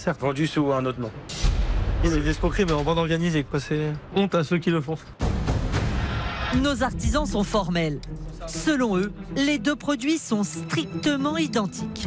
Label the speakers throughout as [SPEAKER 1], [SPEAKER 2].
[SPEAKER 1] certes.
[SPEAKER 2] Vendu sous un autre nom.
[SPEAKER 1] C'est des escroqueries, mais en bande organisée, quoi. C'est honte à ceux qui le font.
[SPEAKER 3] Nos artisans sont formels. Selon eux, les deux produits sont strictement identiques.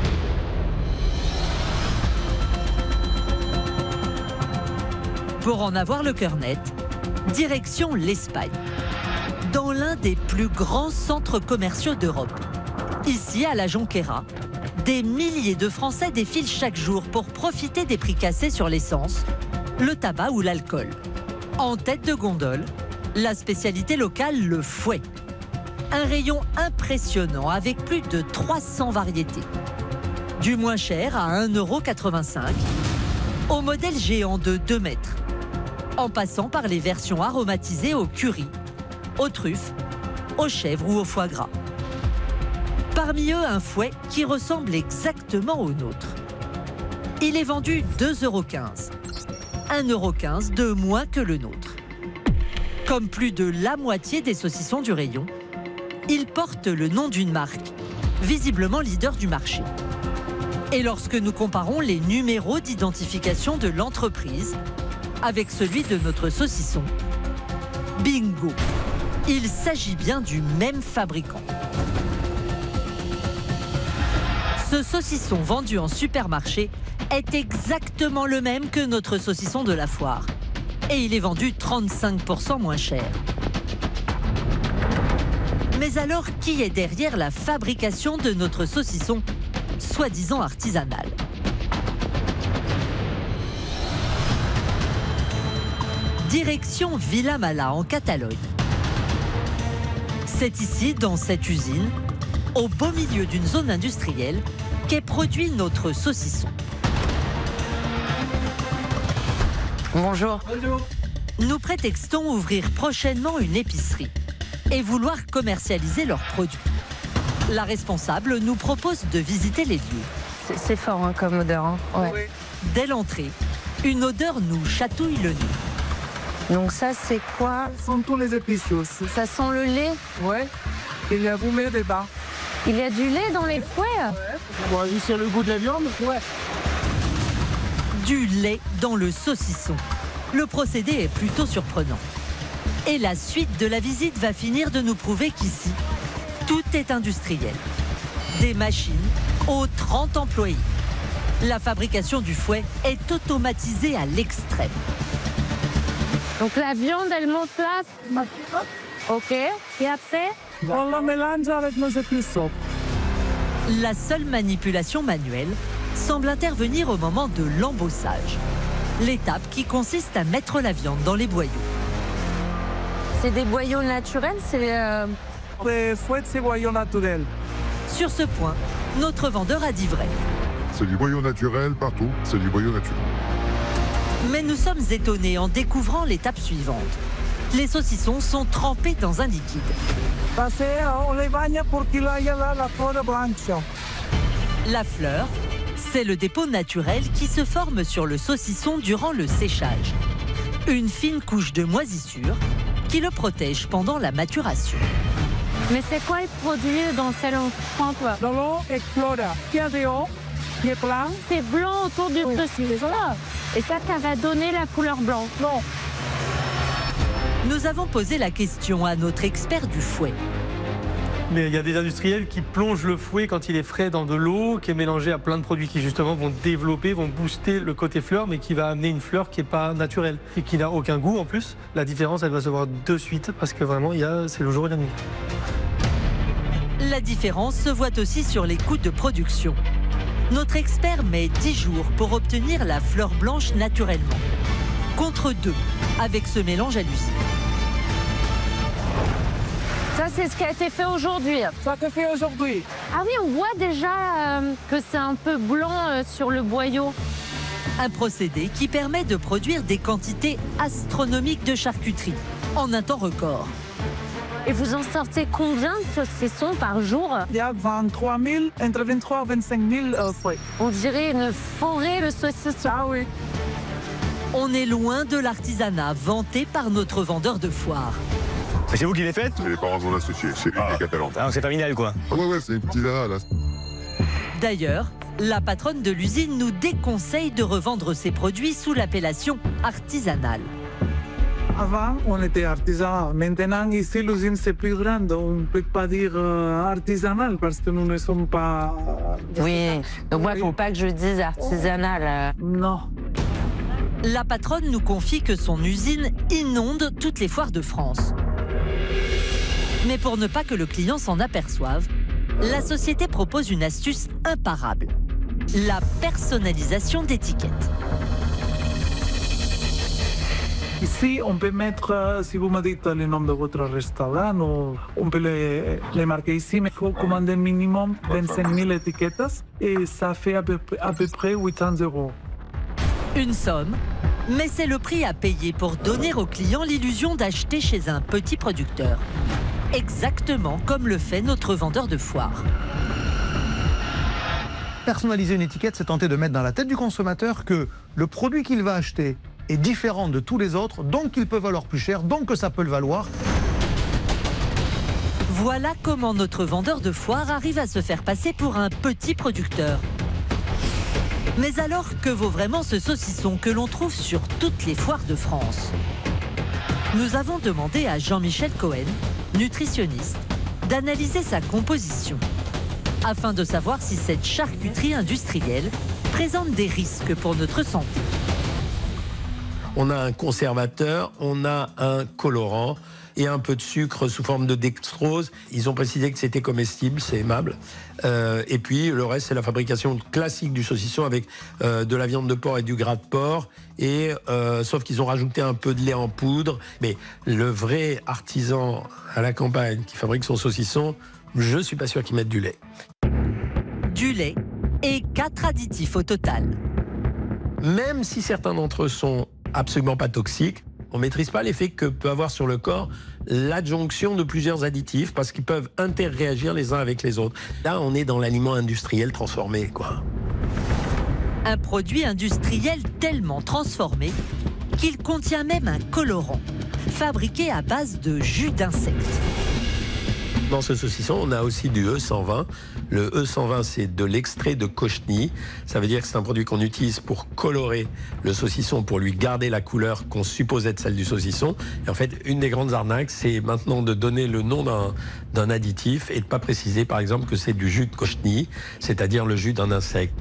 [SPEAKER 3] Pour en avoir le cœur net, direction l'Espagne, dans l'un des plus grands centres commerciaux d'Europe. Ici, à la Jonquera, des milliers de Français défilent chaque jour pour profiter des prix cassés sur l'essence, le tabac ou l'alcool. En tête de gondole, la spécialité locale, le fouet. Un rayon impressionnant avec plus de 300 variétés. Du moins cher à 1,85 € au modèle géant de 2 mètres, en passant par les versions aromatisées au curry, aux truffes, aux chèvres ou au foie gras. Parmi eux, un fouet qui ressemble exactement au nôtre. Il est vendu 2,15 €. 1,15 € de moins que le nôtre. Comme plus de la moitié des saucissons du rayon, il porte le nom d'une marque, visiblement leader du marché. Et lorsque nous comparons les numéros d'identification de l'entreprise avec celui de notre saucisson, bingo, il s'agit bien du même fabricant. Ce saucisson vendu en supermarché est exactement le même que notre saucisson de la foire. Et il est vendu 35% moins cher. Mais alors, qui est derrière la fabrication de notre saucisson, soi-disant artisanal? Direction Vilamala, en Catalogne. C'est ici, dans cette usine, au beau milieu d'une zone industrielle, qu'est produit notre saucisson.
[SPEAKER 4] Bonjour.
[SPEAKER 1] Bonjour.
[SPEAKER 3] Nous prétextons ouvrir prochainement une épicerie et vouloir commercialiser leurs produits. La responsable nous propose de visiter les lieux.
[SPEAKER 4] C'est fort hein, comme odeur. Hein. Ouais.
[SPEAKER 1] Oui.
[SPEAKER 3] Dès l'entrée, une odeur nous chatouille le nez.
[SPEAKER 4] Donc ça, c'est quoi?
[SPEAKER 5] Ce sont tous les épices.
[SPEAKER 4] Ça sent le lait?
[SPEAKER 5] Ouais. Il y a gourmet dedans.
[SPEAKER 4] Il y a du lait dans les fouets?
[SPEAKER 5] Bon, c'est le goût de la viande. Ouais.
[SPEAKER 3] Du lait dans le saucisson. Le procédé est plutôt surprenant. Et la suite de la visite va finir de nous prouver qu'ici, tout est industriel. Des machines aux 30 employés. La fabrication du fouet est automatisée à l'extrême.
[SPEAKER 4] Donc la viande, elle monte là. Ok. Et après?
[SPEAKER 5] On la mélange avec nos épices.
[SPEAKER 3] La seule manipulation manuelle semble intervenir au moment de l'embossage. L'étape qui consiste à mettre la viande dans les boyaux.
[SPEAKER 4] C'est des boyaux naturels?
[SPEAKER 5] Les fouets, c'est boyau naturel.
[SPEAKER 3] Sur ce point, notre vendeur a dit vrai.
[SPEAKER 6] C'est du boyau naturel partout, c'est du boyau naturel.
[SPEAKER 3] Mais nous sommes étonnés en découvrant l'étape suivante. Les saucissons sont trempés dans un liquide.
[SPEAKER 5] Parce qu'on les bagne pour qu'il aille là la fleur blanche.
[SPEAKER 3] La fleur, c'est le dépôt naturel qui se forme sur le saucisson durant le séchage. Une fine couche de moisissure qui le protège pendant la maturation.
[SPEAKER 4] Mais c'est quoi le produit dans lequel on trempe?
[SPEAKER 5] De l'eau explore. Il y a de l'eau qui est blanc.
[SPEAKER 4] C'est blanc autour du saucisson. Et ça va donner la couleur blanche.
[SPEAKER 5] Non.
[SPEAKER 3] Nous avons posé la question à notre expert du fouet.
[SPEAKER 1] Mais il y a des industriels qui plongent le fouet quand il est frais dans de l'eau, qui est mélangé à plein de produits qui justement vont développer, vont booster le côté fleur, mais qui va amener une fleur qui n'est pas naturelle et qui n'a aucun goût en plus. La différence, elle va se voir de suite parce que vraiment, c'est le jour et la nuit.
[SPEAKER 3] La différence se voit aussi sur les coûts de production. Notre expert met 10 jours pour obtenir la fleur blanche naturellement, contre 2 avec ce mélange à l'usine.
[SPEAKER 4] Ça, c'est ce qui a été fait aujourd'hui.
[SPEAKER 5] Ça que fait aujourd'hui.
[SPEAKER 4] Ah oui, on voit déjà que c'est un peu blanc sur le boyau.
[SPEAKER 3] Un procédé qui permet de produire des quantités astronomiques de charcuterie en un temps record.
[SPEAKER 4] Et vous en sortez combien de saucissons par jour?
[SPEAKER 5] Il y a 23 000, entre 23 et 25 000 fouets.
[SPEAKER 4] On dirait une forêt de saucissons.
[SPEAKER 5] Ah oui.
[SPEAKER 3] On est loin de l'artisanat vanté par notre vendeur de foire.
[SPEAKER 7] Et c'est vous qui les faites?
[SPEAKER 6] C'est les parents de mon associé, c'est lui qui est catalan.
[SPEAKER 7] Ah, donc c'est familial, quoi.
[SPEAKER 6] Ah ouais, c'est une petite là.
[SPEAKER 3] D'ailleurs, La patronne de l'usine nous déconseille de revendre ses produits sous l'appellation artisanale.
[SPEAKER 5] Avant, on était artisan. Maintenant, ici, l'usine, c'est plus grande. On ne peut pas dire artisanal parce que nous ne sommes pas...
[SPEAKER 4] Oui, donc moi, il ne faut pas que je dise artisanal.
[SPEAKER 5] Non.
[SPEAKER 3] La patronne nous confie que son usine inonde toutes les foires de France. Mais pour ne pas que le client s'en aperçoive, la société propose une astuce imparable, la personnalisation d'étiquettes.
[SPEAKER 5] Ici, on peut mettre, si vous me dites le nom de votre restaurant, on peut les marquer ici, mais il faut commander minimum 25 000 étiquettes et ça fait à peu près 800 €.
[SPEAKER 3] Une somme, mais c'est le prix à payer pour donner aux clients l'illusion d'acheter chez un petit producteur. Exactement comme le fait notre vendeur de foire.
[SPEAKER 2] Personnaliser une étiquette, c'est tenter de mettre dans la tête du consommateur que le produit qu'il va acheter est différent de tous les autres, donc il peut valoir plus cher, donc que ça peut le valoir.
[SPEAKER 3] Voilà comment notre vendeur de foire arrive à se faire passer pour un petit producteur. Mais alors, que vaut vraiment ce saucisson que l'on trouve sur toutes les foires de France? Nous avons demandé à Jean-Michel Cohen, nutritionniste, d'analyser sa composition, afin de savoir si cette charcuterie industrielle présente des risques pour notre santé.
[SPEAKER 7] On a un conservateur, on a un colorant et un peu de sucre sous forme de dextrose. Ils ont précisé que c'était comestible, c'est aimable. Et puis le reste, c'est la fabrication classique du saucisson avec de la viande de porc et du gras de porc. Et sauf qu'ils ont rajouté un peu de lait en poudre. Mais le vrai artisan à la campagne qui fabrique son saucisson, je suis pas sûr qu'il mette du lait.
[SPEAKER 3] Du lait et 4 additifs au total.
[SPEAKER 7] Même si certains d'entre eux sont absolument pas toxiques, on ne maîtrise pas l'effet que peut avoir sur le corps l'adjonction de plusieurs additifs parce qu'ils peuvent interréagir les uns avec les autres. Là, on est dans l'aliment industriel transformé, quoi.
[SPEAKER 3] Un produit industriel tellement transformé qu'il contient même un colorant, fabriqué à base de jus d'insectes.
[SPEAKER 7] Dans ce saucisson, on a aussi du E120. Le E120, c'est de l'extrait de cochenille. Ça veut dire que c'est un produit qu'on utilise pour colorer le saucisson, pour lui garder la couleur qu'on suppose être celle du saucisson. Et en fait, une des grandes arnaques, c'est maintenant de donner le nom d'un additif et de ne pas préciser, par exemple, que c'est du jus de cochenille, c'est-à-dire le jus d'un insecte.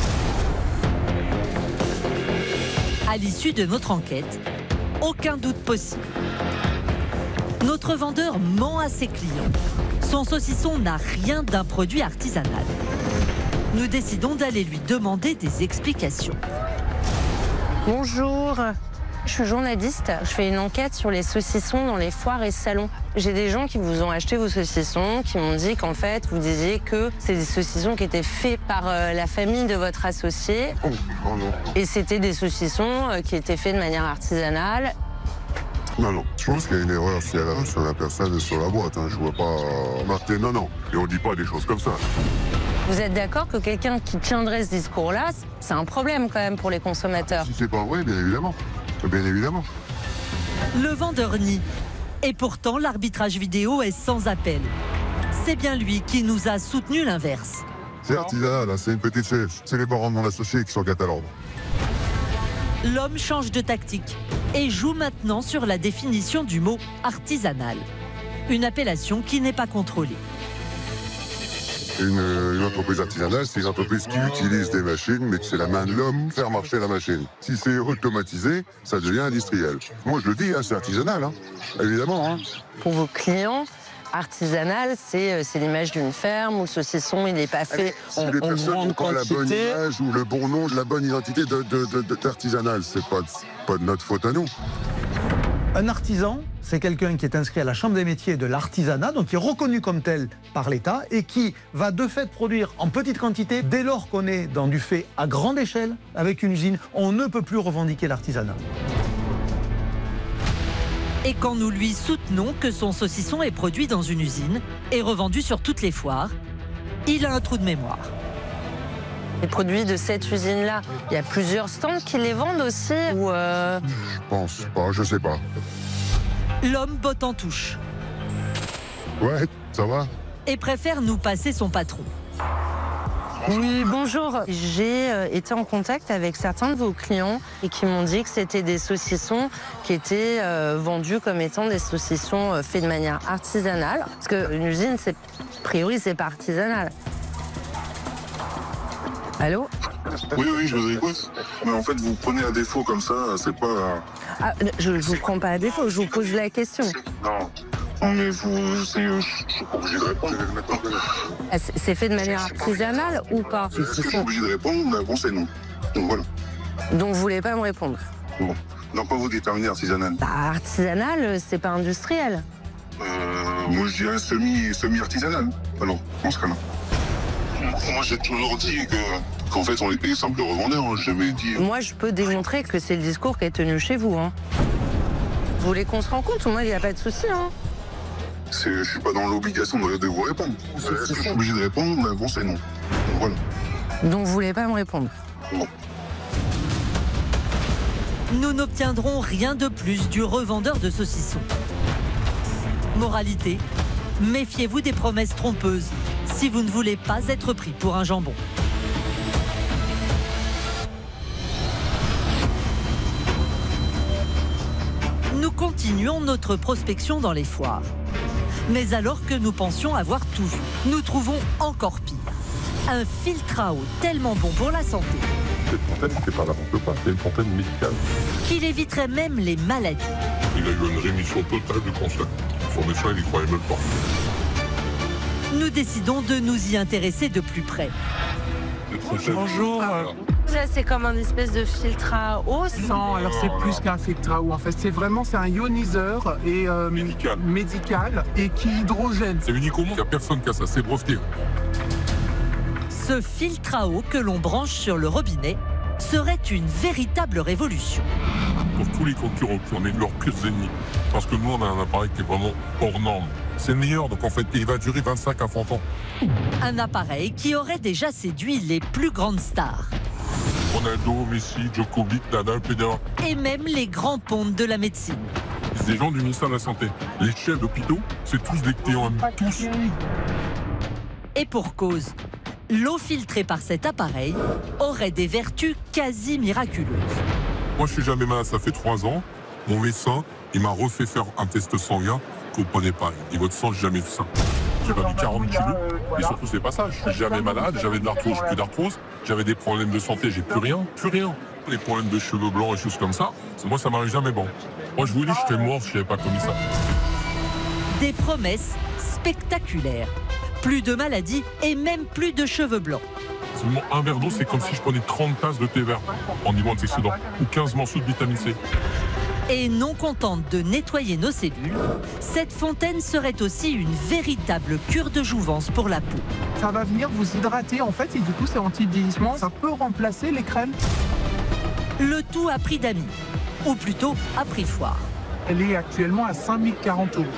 [SPEAKER 3] À l'issue de notre enquête, aucun doute possible. Notre vendeur ment à ses clients. Son saucisson n'a rien d'un produit artisanal. Nous décidons d'aller lui demander des explications.
[SPEAKER 4] Bonjour, je suis journaliste. Je fais une enquête sur les saucissons dans les foires et salons. J'ai des gens qui vous ont acheté vos saucissons, qui m'ont dit qu'en fait, vous disiez que c'est des saucissons qui étaient faits par la famille de votre associé.
[SPEAKER 6] Oh non.
[SPEAKER 4] Et c'était des saucissons qui étaient faits de manière artisanale.
[SPEAKER 6] Non. Je pense qu'il y a une erreur sur la personne et sur la boîte. Je vois pas marqué non. Et on dit pas des choses comme ça.
[SPEAKER 4] Vous êtes d'accord que quelqu'un qui tiendrait ce discours-là, c'est un problème quand même pour les consommateurs?
[SPEAKER 6] Si c'est pas vrai, bien évidemment. Bien évidemment.
[SPEAKER 3] Le vendeur nie. Et pourtant, l'arbitrage vidéo est sans appel. C'est bien lui qui nous a soutenu l'inverse.
[SPEAKER 6] C'est artisanal, c'est une petite chef. C'est les parents de mon associé qui sont à l'ordre.
[SPEAKER 3] L'homme change de tactique et joue maintenant sur la définition du mot artisanal. Une appellation qui n'est pas contrôlée.
[SPEAKER 6] Une entreprise artisanale, c'est une entreprise qui utilise des machines, mais que c'est la main de l'homme faire marcher la machine. Si c'est automatisé, ça devient industriel. Moi, je le dis, c'est artisanal, évidemment.
[SPEAKER 4] Pour vos clients, artisanal, c'est l'image d'une ferme où le saucisson, il n'est pas fait en grande quantité.
[SPEAKER 6] La bonne image ou le bon nom, la bonne identité d'artisanal, c'est pas de notre faute à nous.
[SPEAKER 2] Un artisan, c'est quelqu'un qui est inscrit à la Chambre des métiers de l'artisanat, donc qui est reconnu comme tel par l'État et qui va de fait produire en petite quantité. Dès lors qu'on est dans du fait à grande échelle, avec une usine, on ne peut plus revendiquer l'artisanat.
[SPEAKER 3] Et quand nous lui soutenons que son saucisson est produit dans une usine et revendu sur toutes les foires, il a un trou de mémoire.
[SPEAKER 4] Les produits de cette usine-là, il y a plusieurs stands qui les vendent aussi ou
[SPEAKER 6] Je pense pas, je sais pas.
[SPEAKER 3] L'homme botte en touche.
[SPEAKER 6] Ouais, ça va.
[SPEAKER 3] Et préfère nous passer son patron.
[SPEAKER 4] Oui, bonjour. J'ai été en contact avec certains de vos clients et qui m'ont dit que c'était des saucissons qui étaient vendus comme étant des saucissons faits de manière artisanale. Parce qu'une usine, a priori, c'est pas artisanal. Allô?
[SPEAKER 6] Oui, je vous écoute. Mais en fait, vous prenez à défaut comme ça, c'est pas...
[SPEAKER 4] Ah, je ne vous prends pas à défaut, je vous pose la question.
[SPEAKER 6] Non. Non, mais vous, je suis pas obligé de répondre.
[SPEAKER 4] Ah, c'est fait de manière artisanale ou pas?
[SPEAKER 6] Je suis pas obligé de répondre, mais bon, c'est non. Donc voilà.
[SPEAKER 4] Donc vous voulez pas me répondre?
[SPEAKER 6] Bon. Donc pas vous déterminer artisanal.
[SPEAKER 4] Bah, artisanal, c'est pas industriel.
[SPEAKER 6] Moi, je dirais semi-artisanal. Ah non, dans ce cas-là. Moi, j'ai toujours dit qu'en fait, on était simple revendeur. Hein. J'ai jamais dit...
[SPEAKER 4] Moi, je peux démontrer que c'est le discours qui est tenu chez vous. Hein. Vous voulez qu'on se rencontre? Moi, il n'y a pas de souci. Hein.
[SPEAKER 6] Je suis pas dans l'obligation de vous répondre. Je suis obligé de répondre, mais bon, c'est non. Donc voilà.
[SPEAKER 4] Donc vous voulez pas me répondre?
[SPEAKER 6] Non.
[SPEAKER 3] Nous n'obtiendrons rien de plus du revendeur de saucissons. Moralité, méfiez-vous des promesses trompeuses si vous ne voulez pas être pris pour un jambon. Nous continuons notre prospection dans les foires. Mais alors que nous pensions avoir tout vu, nous trouvons encore pire. Un filtre à eau tellement bon pour la santé
[SPEAKER 8] cette fontaine, c'est pas n'importe quoi, c'est une fontaine médicale.
[SPEAKER 3] qu'il éviterait même les maladies.
[SPEAKER 8] Il a eu une rémission totale du cancer. Son médecin, il y croyait même pas.
[SPEAKER 3] Nous décidons de nous y intéresser de plus près.
[SPEAKER 1] Bonjour.
[SPEAKER 4] Ça, c'est comme un espèce de filtre à eau.
[SPEAKER 5] Non, alors c'est plus qu'un filtre à eau. En fait, c'est un ioniseur et médical et qui hydrogène.
[SPEAKER 8] C'est unique au monde, il n'y a personne qui a ça, c'est breveté.
[SPEAKER 3] Ce filtre à eau que l'on branche sur le robinet serait une véritable révolution.
[SPEAKER 8] Pour tous les concurrents, on est leurs pires ennemis. Parce que nous, on a un appareil qui est vraiment hors norme. C'est le meilleur, donc en fait, il va durer 25 à 30 ans.
[SPEAKER 3] Un appareil qui aurait déjà séduit les plus grandes stars.
[SPEAKER 8] Ronaldo, Messi, Djokovic, Nadal, Federer.
[SPEAKER 3] Et même les grands pontes de la médecine.
[SPEAKER 8] C'est des gens du ministère de la Santé. Les chefs d'hôpitaux, c'est tous des clients, tous.
[SPEAKER 3] Et pour cause, l'eau filtrée par cet appareil aurait des vertus quasi miraculeuses.
[SPEAKER 8] Moi, je suis jamais malade, ça fait 3 ans. Mon médecin, il m'a refait faire un test sanguin. Vous ne comprenez pas. Il dit, votre sang, j'ai jamais vu ça. J'ai perdu 40 kilos. Et surtout, c'est pas ça. Je suis jamais malade. J'avais de l'arthrose, j'ai plus d'arthrose. J'avais des problèmes de santé, j'ai plus rien. Plus rien. Les problèmes de cheveux blancs et choses comme ça, moi, ça m'arrive jamais bon. Moi, je vous dis, je serais mort si je n'avais pas commis ça.
[SPEAKER 3] Des promesses spectaculaires. Plus de maladies et même plus de cheveux blancs.
[SPEAKER 8] Seulement un verre d'eau, c'est comme si je prenais 30 tasses de thé vert en niveau antiocédant ou 15 morceaux de vitamine C.
[SPEAKER 3] Et non contente de nettoyer nos cellules, cette fontaine serait aussi une véritable cure de jouvence pour la peau.
[SPEAKER 5] Ça va venir vous hydrater en fait et du coup c'est anti-vieillissement. Ça peut remplacer les crèmes.
[SPEAKER 3] Le tout à prix d'amis, ou plutôt à prix foire.
[SPEAKER 5] Elle est actuellement à 5040 €.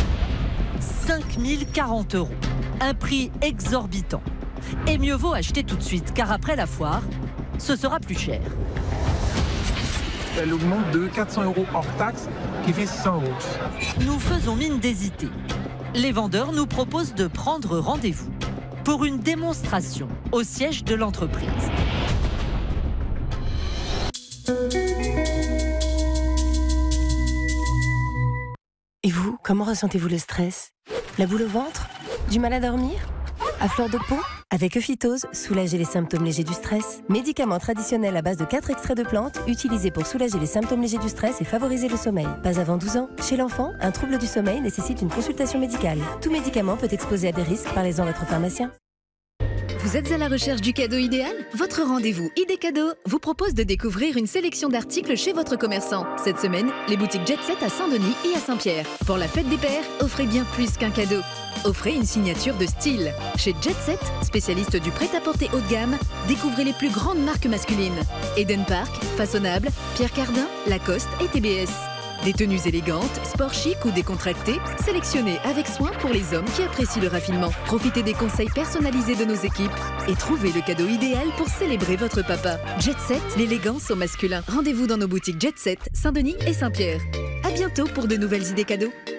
[SPEAKER 3] 5040 €, un prix exorbitant. Et mieux vaut acheter tout de suite, car après la foire, ce sera plus cher.
[SPEAKER 5] Elle augmente de 400 € hors taxe, qui fait 100 €.
[SPEAKER 3] Nous faisons mine d'hésiter. Les vendeurs nous proposent de prendre rendez-vous pour une démonstration au siège de l'entreprise.
[SPEAKER 9] Et vous, comment ressentez-vous le stress? La boule au ventre? Du mal à dormir? À fleur de peau? Avec Euphytose, soulagez les symptômes légers du stress. Médicament traditionnel à base de 4 extraits de plantes, utilisé pour soulager les symptômes légers du stress et favoriser le sommeil. Pas avant 12 ans. Chez l'enfant, un trouble du sommeil nécessite une consultation médicale. Tout médicament peut exposer à des risques, parlez-en à votre pharmacien.
[SPEAKER 10] Vous êtes à la recherche du cadeau idéal? Votre rendez-vous Idée Cadeau vous propose de découvrir une sélection d'articles chez votre commerçant. Cette semaine, les boutiques Jet Set à Saint-Denis et à Saint-Pierre. Pour la fête des pères, offrez bien plus qu'un cadeau. Offrez une signature de style. Chez Jet Set, spécialiste du prêt-à-porter haut de gamme, découvrez les plus grandes marques masculines. Eden Park, Façonnable, Pierre Cardin, Lacoste et TBS. Des tenues élégantes, sport chic ou décontractées, sélectionnées avec soin pour les hommes qui apprécient le raffinement. Profitez des conseils personnalisés de nos équipes et trouvez le cadeau idéal pour célébrer votre papa. Jet Set, l'élégance au masculin. Rendez-vous dans nos boutiques Jet Set, Saint-Denis et Saint-Pierre. À bientôt pour de nouvelles idées cadeaux.